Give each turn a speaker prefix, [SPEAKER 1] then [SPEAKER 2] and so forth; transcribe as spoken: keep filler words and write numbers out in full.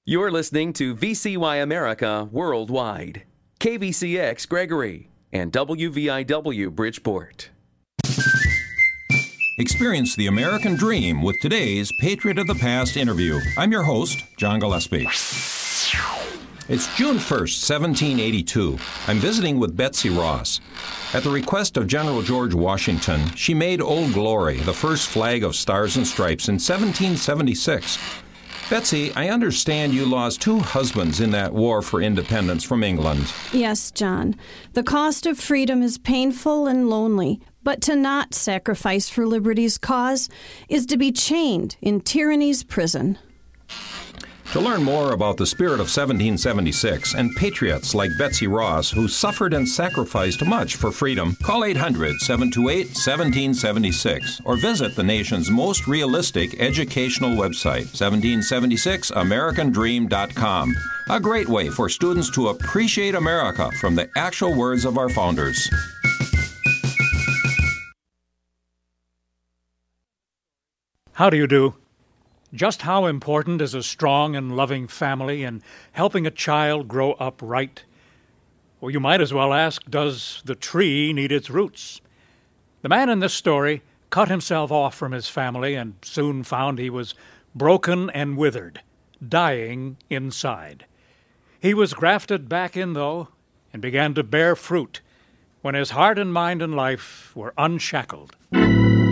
[SPEAKER 1] You're listening to V C Y America Worldwide, K V C X Gregory, and W V I W Bridgeport.
[SPEAKER 2] Experience the American dream with today's Patriot of the Past interview. I'm your host, John Gillespie. It's June first, seventeen eighty-two. I'm visiting with Betsy Ross. At the request of General George Washington, she made Old Glory, the first flag of stars and stripes, in seventeen seventy-six. Betsy, I understand you lost two husbands in that war for independence from England.
[SPEAKER 3] Yes, John. The cost of freedom is painful and lonely, but to not sacrifice for liberty's cause is to be chained in tyranny's prison.
[SPEAKER 2] To learn more about the spirit of seventeen seventy-six and patriots like Betsy Ross who suffered and sacrificed much for freedom, call eight hundred, seven two eight, one seven seven six or visit the nation's most realistic educational website, seventeen seventy-six american dream dot com. A great way for students to appreciate America from the actual words of our founders.
[SPEAKER 4] How do you do? Just how important is a strong and loving family in helping a child grow up right? Well, you might as well ask, does the tree need its roots? The man in this story cut himself off from his family and soon found he was broken and withered, dying inside. He was grafted back in, though, and began to bear fruit when his heart and mind and life were unshackled.